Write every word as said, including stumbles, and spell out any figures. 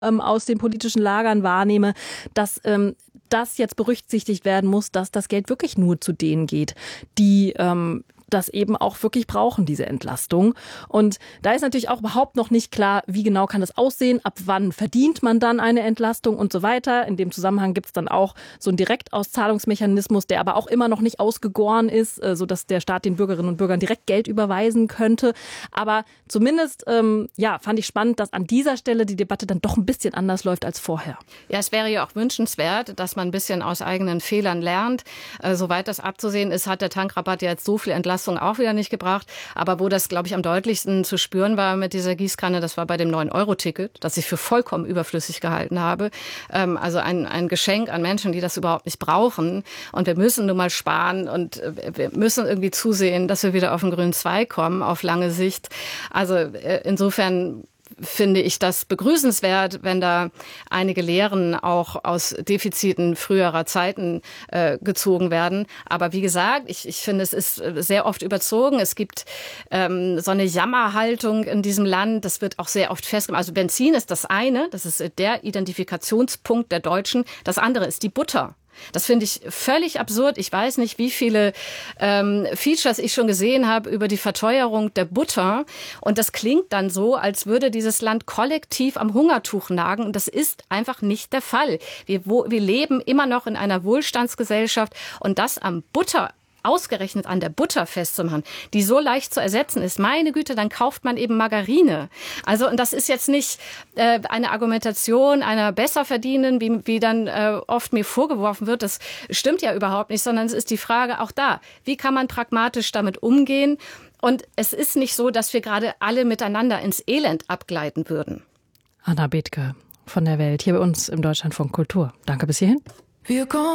ähm, aus den politischen Lagern wahrnehme, dass ähm, das jetzt berücksichtigt werden muss, dass das Geld wirklich nur zu denen geht, die ähm, das eben auch wirklich brauchen, diese Entlastung. Und da ist natürlich auch überhaupt noch nicht klar, wie genau kann das aussehen, ab wann verdient man dann eine Entlastung und so weiter. In dem Zusammenhang gibt es dann auch so einen Direktauszahlungsmechanismus, der aber auch immer noch nicht ausgegoren ist, sodass der Staat den Bürgerinnen und Bürgern direkt Geld überweisen könnte. Aber zumindest ähm, ja, fand ich spannend, dass an dieser Stelle die Debatte dann doch ein bisschen anders läuft als vorher. Ja, es wäre ja auch wünschenswert, dass man ein bisschen aus eigenen Fehlern lernt. Äh, soweit das abzusehen ist, hat der Tankrabatt ja jetzt so viel Entlastung auch wieder nicht gebracht. Aber wo das, glaube ich, am deutlichsten zu spüren war mit dieser Gießkanne, das war bei dem neun Euro Ticket, das ich für vollkommen überflüssig gehalten habe. Ähm, also ein, ein Geschenk an Menschen, die das überhaupt nicht brauchen. Und wir müssen nun mal sparen und wir müssen irgendwie zusehen, dass wir wieder auf den grünen Zweig kommen, auf lange Sicht. Also äh, insofern finde ich das begrüßenswert, wenn da einige Lehren auch aus Defiziten früherer Zeiten äh, gezogen werden. Aber wie gesagt, ich, ich finde, es ist sehr oft überzogen. Es gibt ähm, so eine Jammerhaltung in diesem Land. Das wird auch sehr oft festgemacht. Also Benzin ist das eine, das ist der Identifikationspunkt der Deutschen. Das andere ist die Butter. Das finde ich völlig absurd. Ich weiß nicht, wie viele ähm, Features ich schon gesehen habe über die Verteuerung der Butter. Und das klingt dann so, als würde dieses Land kollektiv am Hungertuch nagen. Und das ist einfach nicht der Fall. Wir, wo, wir leben immer noch in einer Wohlstandsgesellschaft. Und das am Butter ausgerechnet an der Butter festzumachen, die so leicht zu ersetzen ist. Meine Güte, dann kauft man eben Margarine. Also, und das ist jetzt nicht äh, eine Argumentation einer Besserverdienenden, wie, wie dann äh, oft mir vorgeworfen wird. Das stimmt ja überhaupt nicht, sondern es ist die Frage auch da, wie kann man pragmatisch damit umgehen? Und es ist nicht so, dass wir gerade alle miteinander ins Elend abgleiten würden. Anna Bethke von der Welt, hier bei uns im Deutschlandfunk Kultur. Danke bis hierhin. Wir kommen